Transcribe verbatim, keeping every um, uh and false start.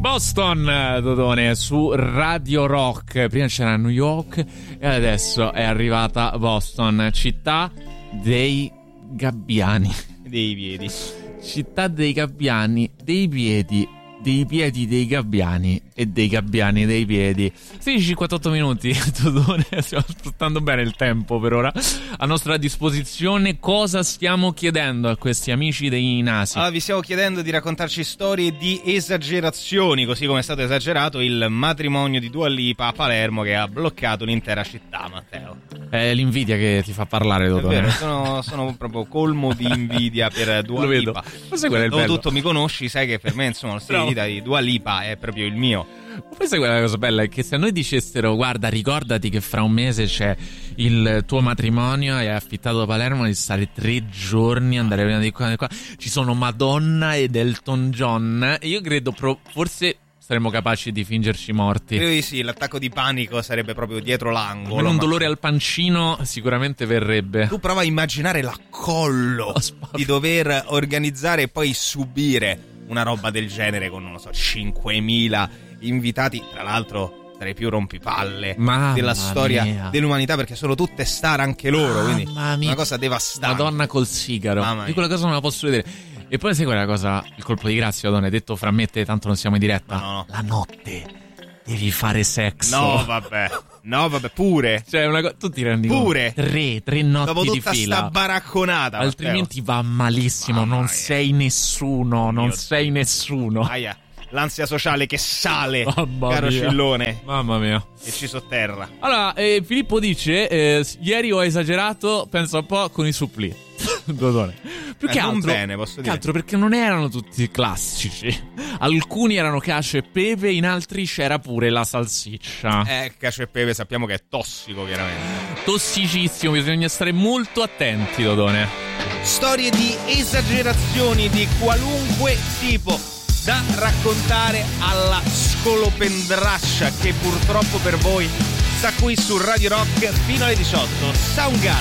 Boston, Dodone, su Radio Rock. Prima c'era New York e adesso è arrivata Boston, città dei gabbiani. Dei piedi. Città dei gabbiani, dei piedi, dei piedi dei gabbiani e dei gabbiani dei piedi. sedici e cinquantotto minuti, Dodone, stiamo sfruttando bene il tempo per ora a nostra disposizione. Cosa stiamo chiedendo a questi amici dei nasi? Allora, vi stiamo chiedendo di raccontarci storie di esagerazioni, così come è stato esagerato il matrimonio di Dua Lipa a Palermo che ha bloccato l'intera città, Matteo. È l'invidia che ti fa parlare, Dodone. È vero, sono, sono proprio colmo di invidia per Dua Lo vedo. Lipa. Ma sai qual è il bello? Dopotutto mi conosci, sai che per me insomma lo stile di vita di Dua Lipa è proprio il mio. Poi sai quella cosa bella è che se a noi dicessero guarda ricordati che fra un mese c'è il tuo matrimonio e hai affittato Palermo di stare tre giorni andare prima di qua, di qua ci sono Madonna ed Elton John, io credo pro- forse saremmo capaci di fingerci morti. Credo di sì, l'attacco di panico sarebbe proprio dietro l'angolo. Almeno un ma... dolore al pancino sicuramente verrebbe. Tu prova a immaginare l'accollo Oh, di dover organizzare e poi subire una roba del genere con, non lo so, cinquemila invitati, tra l'altro tra i più rompipalle Mamma della storia mia. dell'umanità, perché sono tutte star anche loro, quindi Mamma mia. una cosa devastante. Madonna col sigaro. Mamma Di quella cosa non la posso vedere. E poi sai quella cosa, il colpo di grazia, Donna, detto fra me e te, tanto non siamo in diretta. No. La notte devi fare sesso. No, vabbè. No, vabbè, pure. Cioè, una cosa, tu ti rendi Pure. conto? Tre, tre notti Dopo di tutta fila. sta baracconata, Altrimenti va malissimo. Mamma non mia. sei nessuno. Non Mio sei nessuno. Aia, l'ansia sociale che sale, Mamma caro mia. Cillone, Mamma mia. e ci sotterra. Allora, eh, Filippo dice: eh, ieri ho esagerato, penso un po' con i supplì. Dodone. Più Eh, che non altro, bene, posso che dire. altro perché non erano tutti classici. Alcuni erano cacio e pepe, in altri c'era pure la salsiccia. Eh, cacio e pepe sappiamo che è tossico, chiaramente. Tossicissimo, bisogna stare molto attenti, Dodone. Storie di esagerazioni di qualunque tipo da raccontare alla scolopendrascia che purtroppo per voi sta qui su Radio Rock fino alle diciotto. Soundgarden.